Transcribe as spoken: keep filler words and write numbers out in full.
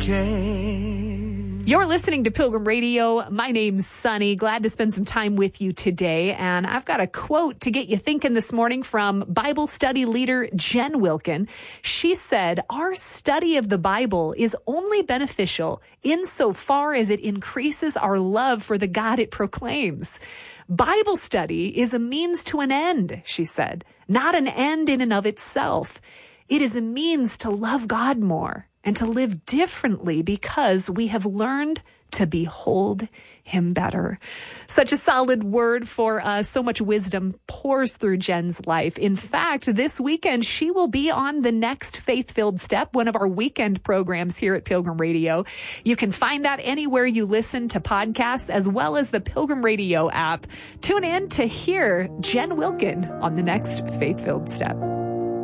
came. You're listening to Pilgrim Radio. My name's Sunny. Glad to spend some time with you today. And I've got a quote to get you thinking this morning from Bible study leader Jen Wilkin. She said, "Our study of the Bible is only beneficial insofar as it increases our love for the God it proclaims. Bible study is a means to an end," she said, "not an end in and of itself. It is a means to love God more and to live differently because we have learned to behold him better." Such a solid word for us. So much wisdom pours through Jen's life. In fact, this weekend, she will be on the next Faith-Filled Step, one of our weekend programs here at Pilgrim Radio. You can find that anywhere you listen to podcasts, as well as the Pilgrim Radio app. Tune in to hear Jen Wilkin on the next Faith-Filled Step.